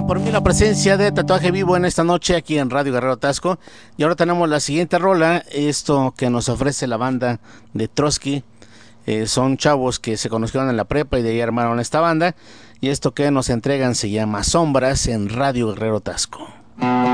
Agradezcan por mí la presencia de Tatuaje Vivo en esta noche aquí en Radio Guerrero Tasco. Y ahora tenemos la siguiente rola, esto que nos ofrece la banda de Trotsky. Son chavos que se conocieron en la prepa y de ahí armaron esta banda. Y esto que nos entregan se llama Sombras en Radio Guerrero Tasco.